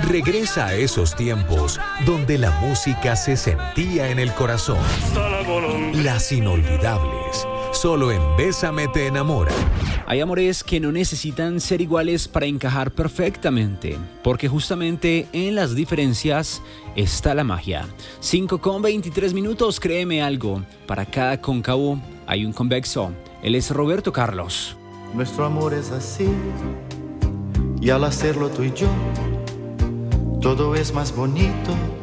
Regresa a esos tiempos donde la música se sentía en el corazón. Las inolvidables. Solo en Bésame te enamora. Hay amores que no necesitan ser iguales para encajar perfectamente, porque justamente en las diferencias está la magia. 5:23, créeme algo, para cada cóncavo hay un convexo. Él es Roberto Carlos. Nuestro amor es así, y al hacerlo tú y yo, todo es más bonito.